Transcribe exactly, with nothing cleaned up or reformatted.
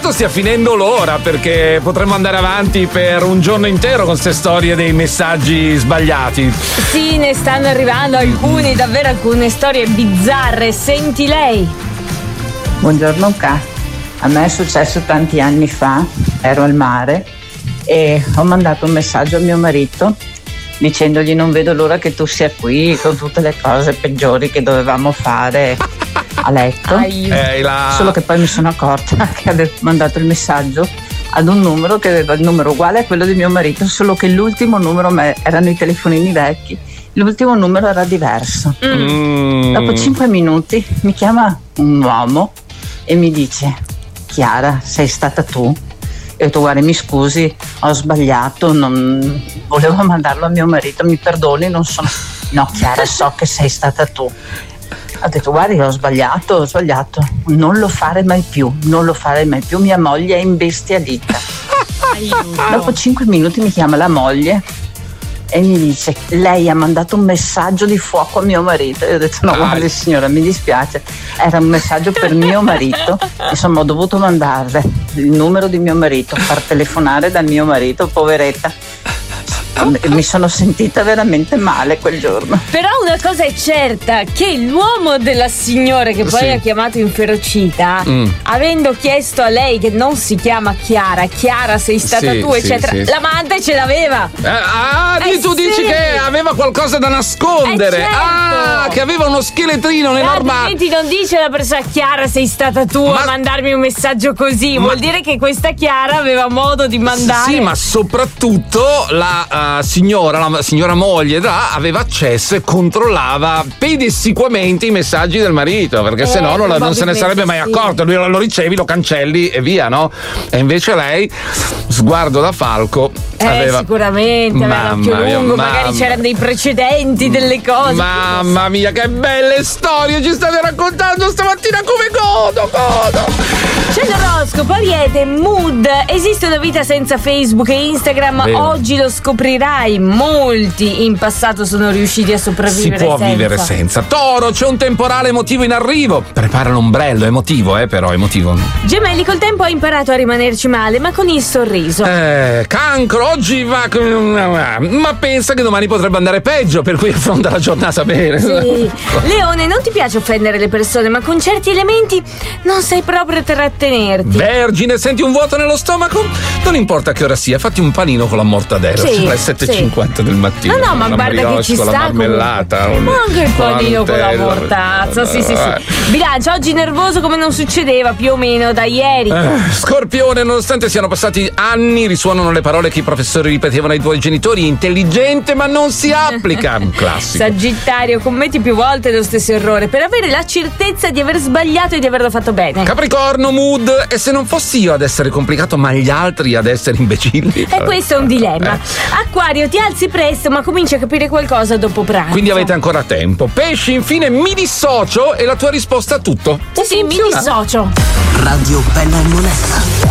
credo stia finendo l'ora, perché potremmo andare avanti per un giorno intero con queste storie dei messaggi sbagliati. Sì, ne stanno arrivando alcuni, davvero alcune storie bizzarre. Senti lei. Buongiorno Ca. A me è successo tanti anni fa, ero al mare e ho mandato un messaggio a mio marito dicendogli non vedo l'ora che tu sia qui con tutte le cose peggiori che dovevamo fare a letto. Eh, la... Solo che poi mi sono accorta che avevo mandato il messaggio ad un numero che aveva il numero uguale a quello di mio marito, solo che l'ultimo numero, erano i telefonini vecchi, l'ultimo numero era diverso. Mm. Dopo cinque minuti mi chiama un uomo e mi dice: Chiara, sei stata tu? E ho detto: guarda, mi scusi, ho sbagliato, non volevo mandarlo a mio marito, mi perdoni, non sono... No Chiara, so che sei stata tu. Ho detto: guardi, ho sbagliato, ho sbagliato, non lo fare mai più, non lo fare mai più, mia moglie è imbestialita. Dopo cinque minuti mi chiama la moglie e mi dice: lei ha mandato un messaggio di fuoco a mio marito. Io ho detto: no, guardi signora, mi dispiace, era un messaggio per mio marito, insomma ho dovuto mandarle il numero di mio marito, far telefonare dal mio marito, poveretta. Mi sono sentita veramente male quel giorno. Però una cosa è certa, che l'uomo della signora che poi sì. ha chiamato inferocita, mm. avendo chiesto a lei che non si chiama Chiara, Chiara sei stata sì, tu, sì, eccetera, sì. l'amante ce l'aveva. Eh, ah, Eh, tu dici sì. che aveva qualcosa da nascondere. Eh, certo. Ah, che aveva uno scheletrino enorme. Altrimenti non dice la persona: Chiara sei stata tu ma... a mandarmi un messaggio così, ma... vuol dire che questa Chiara aveva modo di mandare. Sì, ma soprattutto la uh, signora, la signora moglie da, aveva accesso e controllava pedissequamente i messaggi del marito, perché Eh, se no non, non se ne sarebbe mai sì. accorto. Lui lo ricevi, lo cancelli e via, no? E invece lei, sguardo da falco, Eh, aveva... sicuramente aveva l'occhio Mamma mia, lungo, mamma... magari c'erano dei precedenti, delle cose. Mamma mia, che belle storie ci state raccontando stamattina, come godo, godo! C'è l'oroscopo, Ariete, mood. Esiste una vita senza Facebook e Instagram? Vero. Oggi lo scoprirai. Molti in passato sono riusciti a sopravvivere Si può senza. vivere senza. Toro, c'è un temporale emotivo in arrivo. Prepara l'ombrello, emotivo, eh, però, emotivo. Gemelli, col tempo hai imparato a rimanerci male, ma con il sorriso. Eh, Cancro, oggi va. Ma pensa che domani potrebbe andare peggio, per cui affronta la giornata bene. Sì. Leone, non ti piace offendere le persone, ma con certi elementi non sai proprio trattenerti. Vergine, senti un vuoto nello stomaco? Non importa che ora sia, fatti un panino con la mortadella. Sì, Sono le sette e cinquanta sì. del mattino. No, no, ma una guarda che brioche ci con sta la marmellata. comunque. Un... Ma anche il panino con la Nutella. mortazza. Sì, sì, sì. Bilancia, oggi nervoso come non succedeva più o meno da ieri. Eh, Scorpione, nonostante siano passati anni, risuonano le parole che i professori ripetevano ai tuoi genitori: intelligente ma non si applica. Un classico. Sagittario, commetti più volte lo stesso errore per avere la certezza di aver sbagliato e di averlo fatto bene. Capricorno, mood. E se non fossi io ad essere complicato ma gli altri ad essere imbecilli? E questo è un dilemma. Eh. Acquario, ti alzi presto ma cominci a capire qualcosa dopo pranzo. Quindi avete ancora tempo. Pesci, infine, mi dissocio e la tua risposta a tutto. Sì, sì, mi Funziona. dissocio. Radio Bella e Monella.